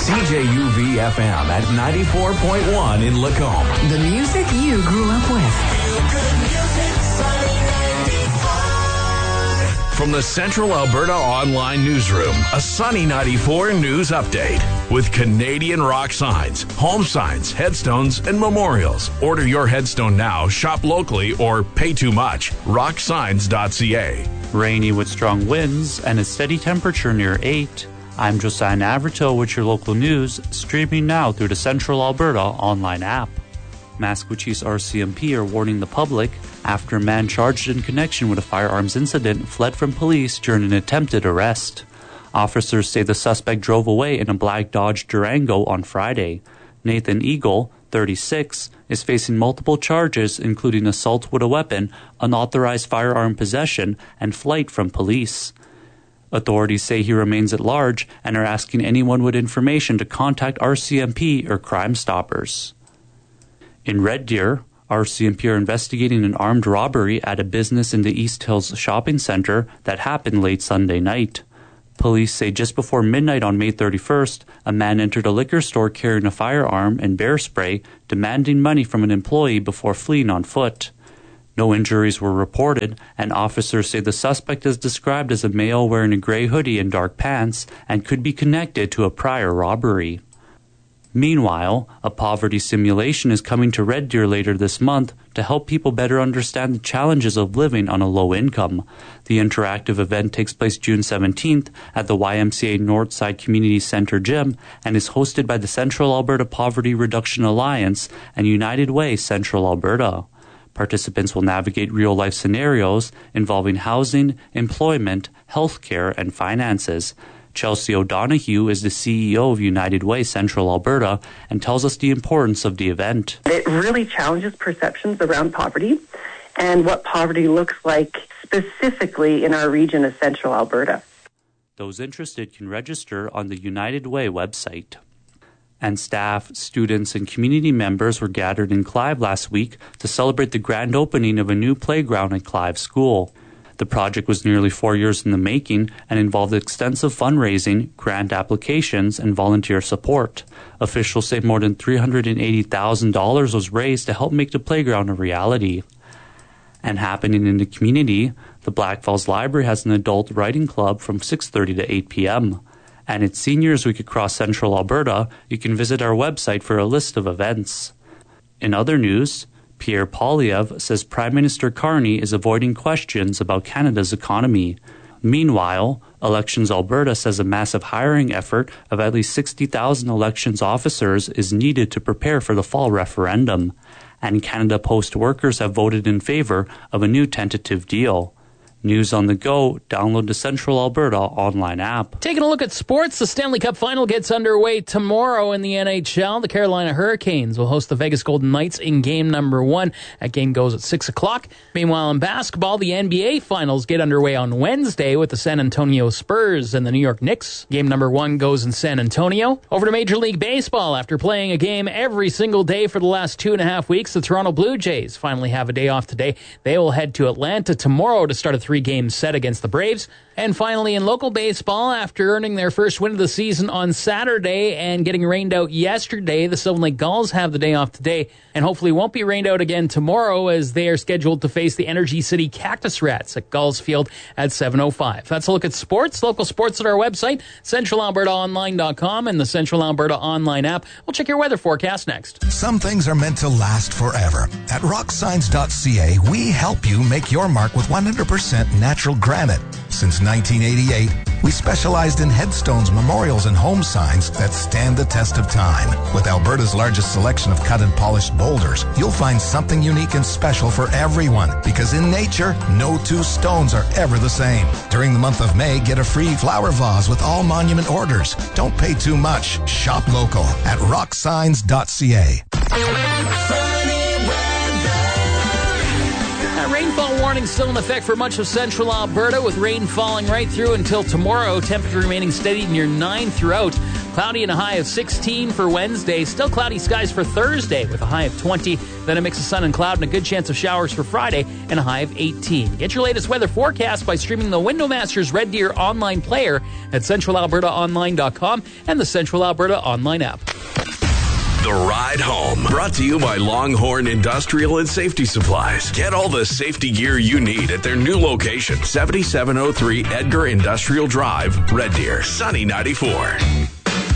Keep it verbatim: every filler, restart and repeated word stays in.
C J U V F M at ninety-four point one in Lacombe. The music you grew up with. From the Central Alberta Online Newsroom, a Sunny ninety-four news update with Canadian rock signs, home signs, headstones, and memorials. Order your headstone now, shop locally, or pay too much. rock signs dot c a. Rainy with strong winds and a steady temperature near eight. I'm Josiah Navrito with your local news, streaming now through the Central Alberta online app. Mascouchee's R C M P are warning the public after a man charged in connection with a firearms incident fled from police during an attempted arrest. Officers say the suspect drove away in a black Dodge Durango on Friday. Nathan Eagle, thirty-six, is facing multiple charges including assault with a weapon, unauthorized firearm possession, and flight from police. Authorities say he remains at large and are asking anyone with information to contact R C M P or Crime Stoppers. In Red Deer, R C M P are investigating an armed robbery at a business in the East Hills shopping center that happened late Sunday night. Police say just before midnight on May thirty-first, a man entered a liquor store carrying a firearm and bear spray, demanding money from an employee before fleeing on foot. No injuries were reported, and officers say the suspect is described as a male wearing a gray hoodie and dark pants and could be connected to a prior robbery. Meanwhile, a poverty simulation is coming to Red Deer later this month to help people better understand the challenges of living on a low income. The interactive event takes place June seventeenth at the Y M C A Northside Community Center Gym and is hosted by the Central Alberta Poverty Reduction Alliance and United Way Central Alberta. Participants will navigate real-life scenarios involving housing, employment, healthcare, and finances. Chelsea O'Donoghue is the C E O of United Way Central Alberta and tells us the importance of the event. It really challenges perceptions around poverty and what poverty looks like specifically in our region of Central Alberta. Those interested can register on the United Way website. And staff, students, and community members were gathered in Clive last week to celebrate the grand opening of a new playground at Clive School. The project was nearly four years in the making and involved extensive fundraising, grant applications, and volunteer support. Officials say more than three hundred eighty thousand dollars was raised to help make the playground a reality. And happening in the community, the Black Falls Library has an adult writing club from six thirty to eight p.m. And it's Seniors Week across Central Alberta. You can visit our website for a list of events. In other news, Pierre Poilievre says Prime Minister Carney is avoiding questions about Canada's economy. Meanwhile, Elections Alberta says a massive hiring effort of at least sixty thousand elections officers is needed to prepare for the fall referendum. And Canada Post workers have voted in favor of a new tentative deal. News on the go, download the Central Alberta online app. Taking a look at sports, the Stanley Cup Final gets underway tomorrow in the N H L. The Carolina Hurricanes will host the Vegas Golden Knights in game number one. That game goes at six o'clock. Meanwhile, in basketball, the N B A Finals get underway on Wednesday with the San Antonio Spurs and the New York Knicks. Game number one goes in San Antonio. Over to Major League Baseball. After playing a game every single day for the last two and a half weeks, the Toronto Blue Jays finally have a day off today. They will head to Atlanta tomorrow to start a three-game set against the Braves. And finally, in local baseball, after earning their first win of the season on Saturday and getting rained out yesterday, the Sylvan Lake Gulls have the day off today and hopefully won't be rained out again tomorrow as they are scheduled to face the Energy City Cactus Rats at Gulls Field at seven oh five. That's a look at sports. Local sports at our website, central alberta online dot com and the Central Alberta Online app. We'll check your weather forecast next. Some things are meant to last forever. At rock signs dot c a, we help you make your mark with one hundred percent natural granite. Since nineteen eighty-eight, we specialized in headstones, memorials, and home signs that stand the test of time. With Alberta's largest selection of cut and polished boulders, you'll find something unique and special for everyone, because in nature, no two stones are ever the same. During the month of May, get a free flower vase with all monument orders. Don't pay too much. Shop local at rock signs dot c a. Rainfall warning still in effect for much of central Alberta, with rain falling right through until tomorrow. Temperature remaining steady near nine throughout. Cloudy and a high of sixteen for Wednesday. Still cloudy skies for Thursday with a high of twenty. Then a mix of sun and cloud and a good chance of showers for Friday and a high of eighteen. Get your latest weather forecast by streaming the Windowmasters Red Deer online player at central alberta online dot com and the Central Alberta online app. The Ride Home, brought to you by Longhorn Industrial and Safety Supplies. Get all the safety gear you need at their new location, seventy-seven oh three Edgar Industrial Drive, Red Deer, Sunny ninety-four.